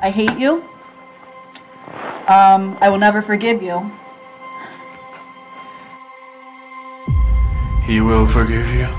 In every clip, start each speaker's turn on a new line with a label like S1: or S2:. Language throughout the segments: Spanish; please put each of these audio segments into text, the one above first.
S1: I hate you. I will never forgive you.
S2: He will forgive you.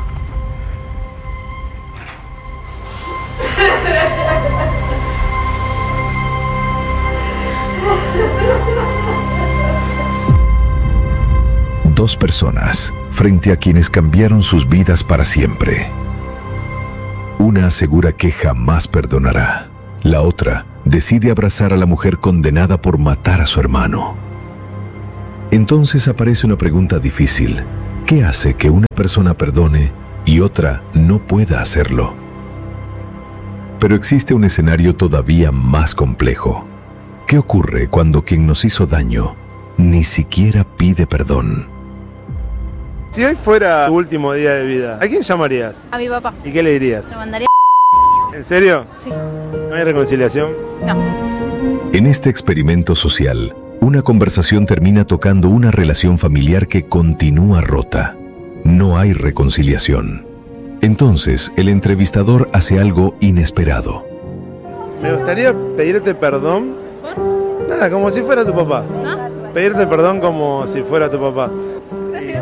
S3: Dos personas frente a quienes cambiaron sus vidas para siempre. Una asegura que jamás perdonará. La otra decide abrazar a la mujer condenada por matar a su hermano. Entonces aparece una pregunta difícil. ¿Qué hace que una persona perdone y otra no pueda hacerlo? Pero existe un escenario todavía más complejo. ¿Qué ocurre cuando quien nos hizo daño ni siquiera pide perdón?
S4: Si hoy fuera tu último día de vida, ¿a quién llamarías?
S5: A mi papá.
S4: ¿Y qué le dirías?
S5: Lo mandaría.
S4: ¿En serio?
S5: Sí.
S4: ¿No hay reconciliación?
S5: No.
S3: En este experimento social, una conversación termina tocando una relación familiar que continúa rota. No hay reconciliación. Entonces, el entrevistador hace algo inesperado.
S4: Me gustaría pedirte perdón.
S5: ¿Por?
S4: Nada, como si fuera tu papá.
S5: ¿Ah?
S4: Pedirte perdón como si fuera tu papá.
S5: Gracias.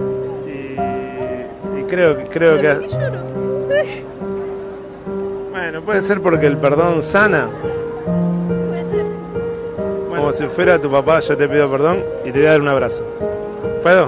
S4: Y creo
S5: Pero
S4: que...
S5: ¿por qué lloro?
S4: Bueno, puede ser porque el perdón sana.
S5: Puede ser.
S4: Bueno, como si fuera tu papá, yo te pido perdón y te voy a dar un abrazo. ¿Puedo?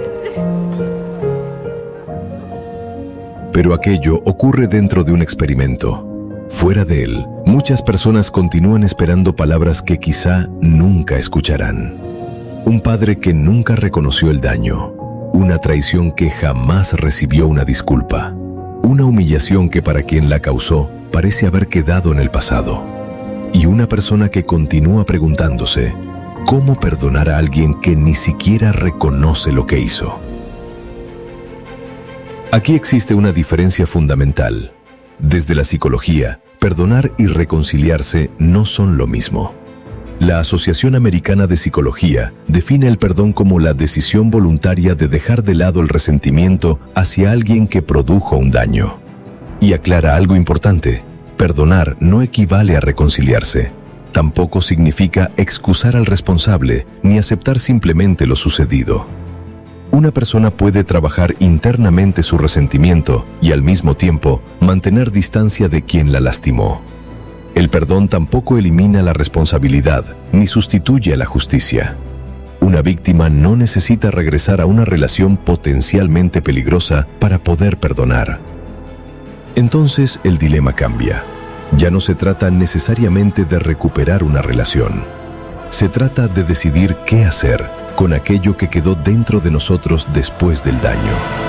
S3: Pero aquello ocurre dentro de un experimento. Fuera de él, muchas personas continúan esperando palabras que quizá nunca escucharán. Un padre que nunca reconoció el daño. Una traición que jamás recibió una disculpa. Una humillación que para quien la causó parece haber quedado en el pasado. Y una persona que continúa preguntándose, ¿cómo perdonar a alguien que ni siquiera reconoce lo que hizo? Aquí existe una diferencia fundamental. Desde la psicología, perdonar y reconciliarse no son lo mismo. La Asociación Americana de Psicología define el perdón como la decisión voluntaria de dejar de lado el resentimiento hacia alguien que produjo un daño. Y aclara algo importante: perdonar no equivale a reconciliarse. Tampoco significa excusar al responsable ni aceptar simplemente lo sucedido. Una persona puede trabajar internamente su resentimiento y al mismo tiempo mantener distancia de quien la lastimó. El perdón tampoco elimina la responsabilidad ni sustituye a la justicia. Una víctima no necesita regresar a una relación potencialmente peligrosa para poder perdonar. Entonces el dilema cambia. Ya no se trata necesariamente de recuperar una relación. Se trata de decidir qué hacer con aquello que quedó dentro de nosotros después del daño.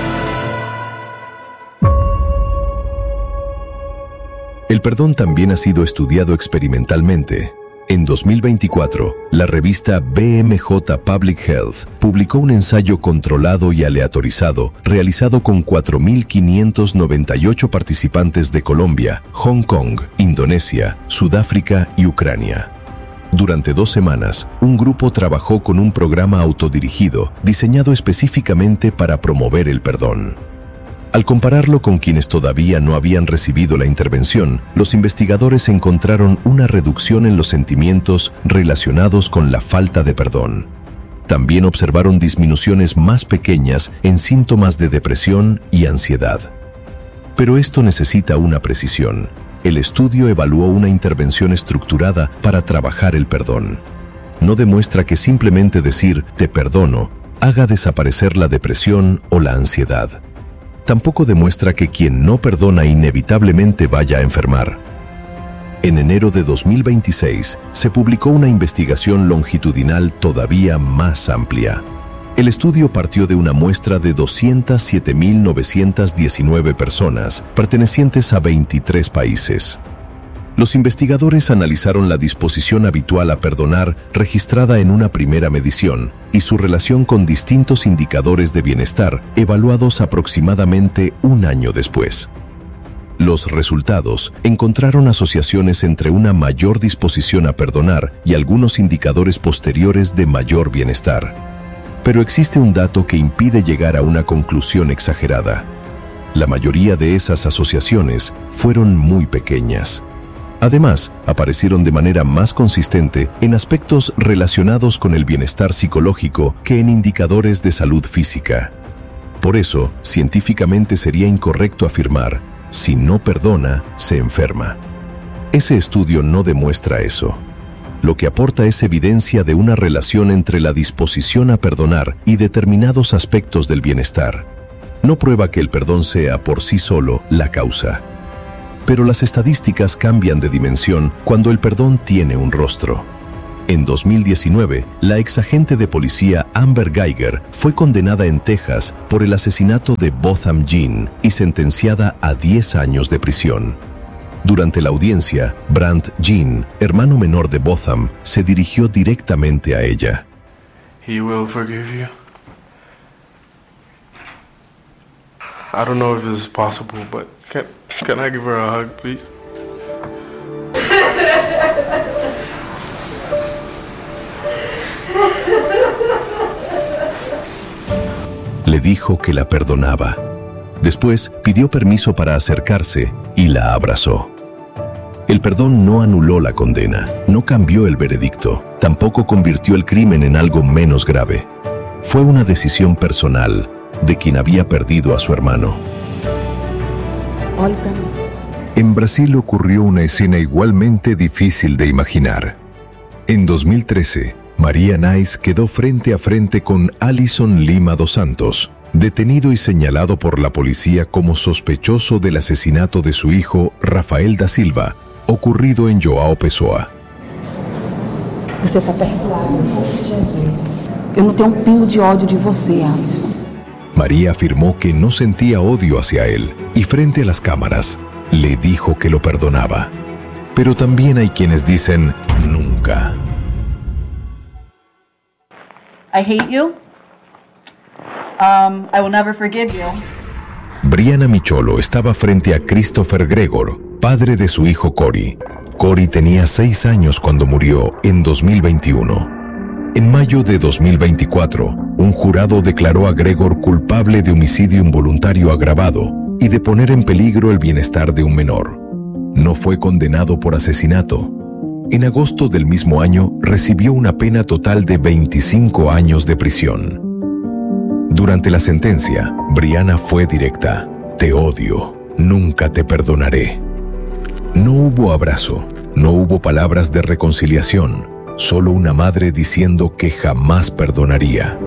S3: El perdón también ha sido estudiado experimentalmente. En 2024, la revista BMJ Public Health publicó un ensayo controlado y aleatorizado realizado con 4.598 participantes de Colombia, Hong Kong, Indonesia, Sudáfrica y Ucrania. Durante 2 semanas, un grupo trabajó con un programa autodirigido diseñado específicamente para promover el perdón. Al compararlo con quienes todavía no habían recibido la intervención, los investigadores encontraron una reducción en los sentimientos relacionados con la falta de perdón. También observaron disminuciones más pequeñas en síntomas de depresión y ansiedad. Pero esto necesita una precisión. El estudio evaluó una intervención estructurada para trabajar el perdón. No demuestra que simplemente decir «te perdono» haga desaparecer la depresión o la ansiedad. Tampoco demuestra que quien no perdona inevitablemente vaya a enfermar. En enero de 2026 se publicó una investigación longitudinal todavía más amplia. El estudio partió de una muestra de 207.919 personas pertenecientes a 23 países. Los investigadores analizaron la disposición habitual a perdonar registrada en una primera medición y su relación con distintos indicadores de bienestar evaluados aproximadamente un año después. Los resultados encontraron asociaciones entre una mayor disposición a perdonar y algunos indicadores posteriores de mayor bienestar. Pero existe un dato que impide llegar a una conclusión exagerada. La mayoría de esas asociaciones fueron muy pequeñas. Además, aparecieron de manera más consistente en aspectos relacionados con el bienestar psicológico que en indicadores de salud física. Por eso, científicamente sería incorrecto afirmar, si no perdona, se enferma. Ese estudio no demuestra eso. Lo que aporta es evidencia de una relación entre la disposición a perdonar y determinados aspectos del bienestar. No prueba que el perdón sea por sí solo la causa. Pero las estadísticas cambian de dimensión cuando el perdón tiene un rostro. En 2019, la exagente de policía Amber Guyger fue condenada en Texas por el asesinato de Botham Jean y sentenciada a 10 años de prisión. Durante la audiencia, Brandt Jean, hermano menor de Botham, se dirigió directamente a ella.
S1: He will forgive you. I don't know if this is possible, but can I give her a hug, please?
S3: Le dijo que la perdonaba. Después pidió permiso para acercarse y la abrazó. El perdón no anuló la condena, no cambió el veredicto, tampoco convirtió el crimen en algo menos grave. Fue una decisión personal de quien había perdido a su hermano. En Brasil ocurrió una escena igualmente difícil de imaginar. En 2013, Maria Nais quedó frente a frente con Alison Lima dos Santos, detenido y señalado por la policía como sospechoso del asesinato de su hijo Rafael da Silva, ocurrido en João Pessoa.
S2: Você está perdoado, Jesus. Eu não tenho pingo de ódio de você, Alison.
S3: María afirmó que no sentía odio hacia él y frente a las cámaras le dijo que lo perdonaba. Pero también hay quienes dicen nunca.
S6: I hate you. I will never forgive you.
S3: Brianna Micholo estaba frente a Christopher Gregor, padre de su hijo Cory. Cory tenía 6 años cuando murió en 2021. En mayo de 2024, un jurado declaró a Gregor culpable de homicidio involuntario agravado y de poner en peligro el bienestar de un menor. No fue condenado por asesinato. En agosto del mismo año, recibió una pena total de 25 años de prisión. Durante la sentencia, Brianna fue directa. Te odio, nunca te perdonaré. No hubo abrazo, no hubo palabras de reconciliación, solo una madre diciendo que jamás perdonaría.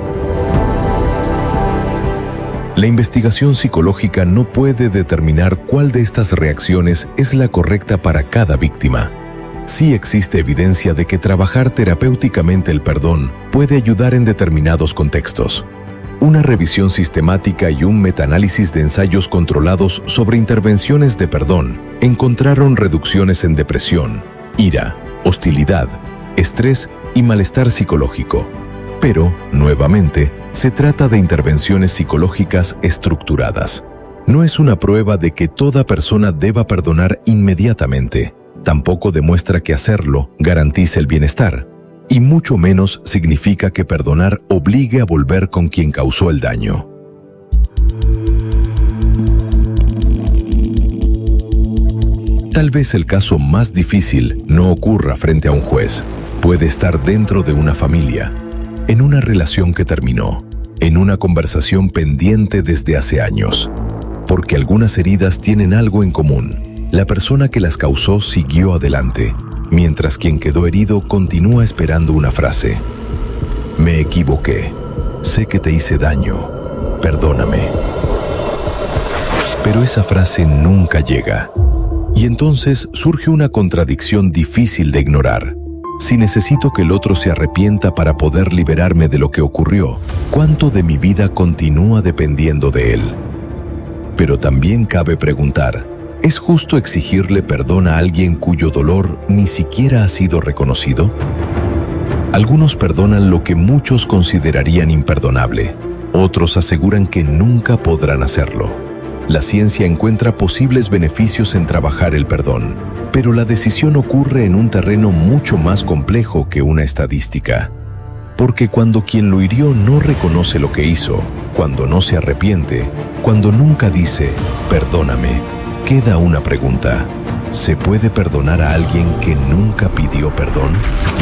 S3: La investigación psicológica no puede determinar cuál de estas reacciones es la correcta para cada víctima. Sí existe evidencia de que trabajar terapéuticamente el perdón puede ayudar en determinados contextos. Una revisión sistemática y un metaanálisis de ensayos controlados sobre intervenciones de perdón encontraron reducciones en depresión, ira, hostilidad, estrés y malestar psicológico. Pero, nuevamente, se trata de intervenciones psicológicas estructuradas. No es una prueba de que toda persona deba perdonar inmediatamente. Tampoco demuestra que hacerlo garantice el bienestar. Y mucho menos significa que perdonar obligue a volver con quien causó el daño. Tal vez el caso más difícil no ocurra frente a un juez. Puede estar dentro de una familia, en una relación que terminó, en una conversación pendiente desde hace años. Porque algunas heridas tienen algo en común. La persona que las causó siguió adelante, mientras quien quedó herido continúa esperando una frase. Me equivoqué. Sé que te hice daño. Perdóname. Pero esa frase nunca llega. Y entonces surge una contradicción difícil de ignorar. Si necesito que el otro se arrepienta para poder liberarme de lo que ocurrió, ¿cuánto de mi vida continúa dependiendo de él? Pero también cabe preguntar, ¿es justo exigirle perdón a alguien cuyo dolor ni siquiera ha sido reconocido? Algunos perdonan lo que muchos considerarían imperdonable. Otros aseguran que nunca podrán hacerlo. La ciencia encuentra posibles beneficios en trabajar el perdón, pero la decisión ocurre en un terreno mucho más complejo que una estadística. Porque cuando quien lo hirió no reconoce lo que hizo, cuando no se arrepiente, cuando nunca dice, perdóname, queda una pregunta. ¿Se puede perdonar a alguien que nunca pidió perdón?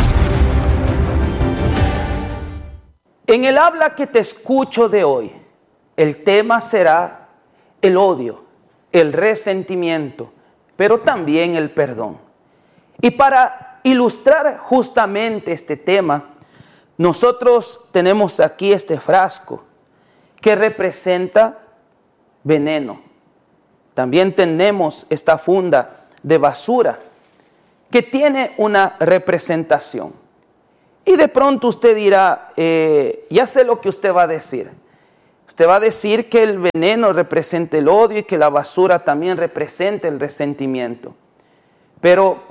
S7: En el habla que te escucho de hoy, el tema será el odio, el resentimiento, pero también el perdón. Y para ilustrar justamente este tema, nosotros tenemos aquí este frasco que representa veneno. También tenemos esta funda de basura que tiene una representación. Y de pronto usted dirá, ya sé lo que usted va a decir. Usted va a decir que el veneno representa el odio y que la basura también representa el resentimiento. Pero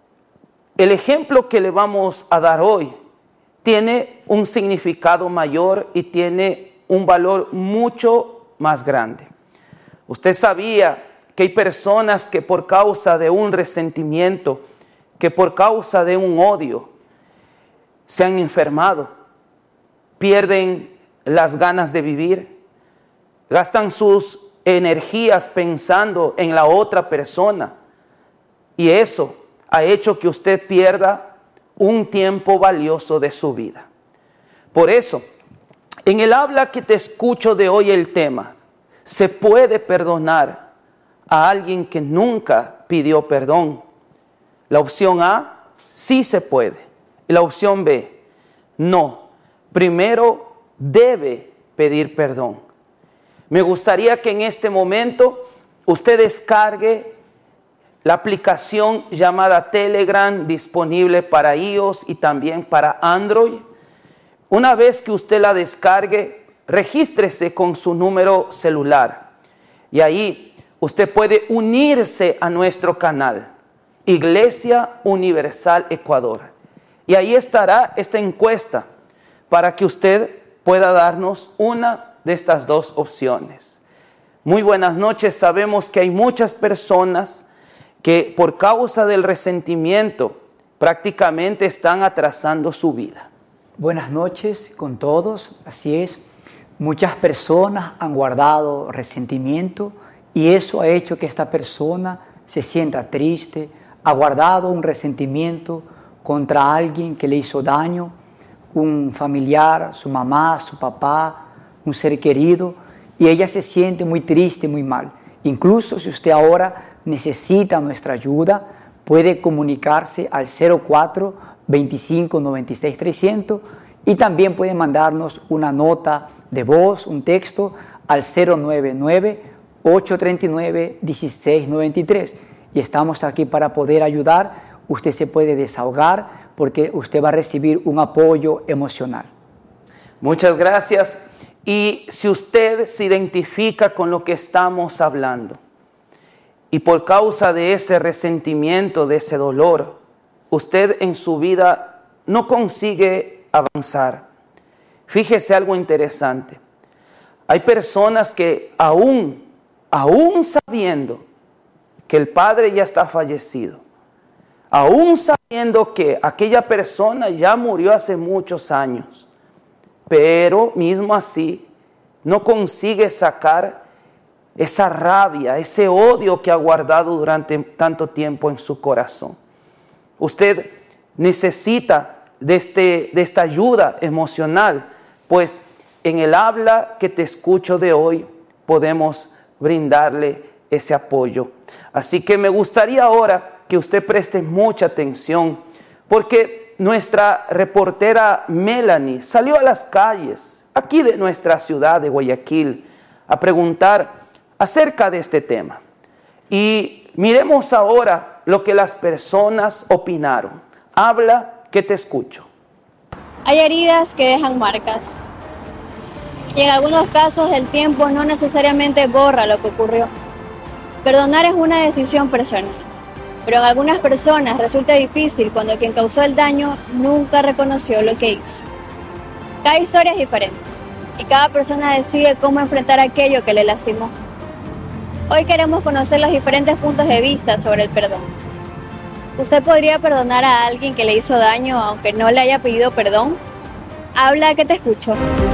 S7: el ejemplo que le vamos a dar hoy tiene un significado mayor y tiene un valor mucho más grande. Usted sabía que hay personas que por causa de un resentimiento, que por causa de un odio, se han enfermado, pierden las ganas de vivir, gastan sus energías pensando en la otra persona y eso ha hecho que usted pierda un tiempo valioso de su vida. Por eso, en el habla que te escucho de hoy el tema, ¿se puede perdonar a alguien que nunca pidió perdón? La opción A, sí se puede. Y la opción B, no. Primero debe pedir perdón. Me gustaría que en este momento usted descargue la aplicación llamada Telegram, disponible para iOS y también para Android. Una vez que usted la descargue, regístrese con su número celular. Y ahí usted puede unirse a nuestro canal, Iglesia Universal Ecuador. Y ahí estará esta encuesta para que usted pueda darnos una de estas dos opciones. Muy buenas noches. Sabemos que hay muchas personas que por causa del resentimiento prácticamente están atrasando su vida.
S8: Buenas noches con todos. Así es. Muchas personas han guardado resentimiento y eso ha hecho que esta persona se sienta triste, ha guardado un resentimiento contra alguien que le hizo daño, un familiar, su mamá, su papá, un ser querido, y ella se siente muy triste, muy mal. Incluso si usted ahora necesita nuestra ayuda, puede comunicarse al 04 25 96 300 y también puede mandarnos una nota de voz, un texto al 099 839 1693 y estamos aquí para poder ayudar. Usted se puede desahogar porque usted va a recibir un apoyo emocional.
S7: Muchas gracias. Y si usted se identifica con lo que estamos hablando y por causa de ese resentimiento, de ese dolor, usted en su vida no consigue avanzar, fíjese algo interesante. Hay personas que aún sabiendo que el padre ya está fallecido, aún sabiendo que aquella persona ya murió hace muchos años, pero mismo así no consigue sacar esa rabia, ese odio que ha guardado durante tanto tiempo en su corazón. Usted necesita de esta ayuda emocional, pues en el habla que te escucho de hoy podemos brindarle ese apoyo. Así que me gustaría ahora que usted preste mucha atención, porque nuestra reportera Melanie salió a las calles aquí de nuestra ciudad de Guayaquil a preguntar acerca de este tema. Y miremos ahora lo que las personas opinaron. Habla que te escucho.
S5: Hay heridas que dejan marcas. Y en algunos casos el tiempo no necesariamente borra lo que ocurrió. Perdonar es una decisión personal. Pero en algunas personas resulta difícil cuando quien causó el daño nunca reconoció lo que hizo. Cada historia es diferente y cada persona decide cómo enfrentar aquello que le lastimó. Hoy queremos conocer los diferentes puntos de vista sobre el perdón. ¿Usted podría perdonar a alguien que le hizo daño aunque no le haya pedido perdón? Habla que te escucho.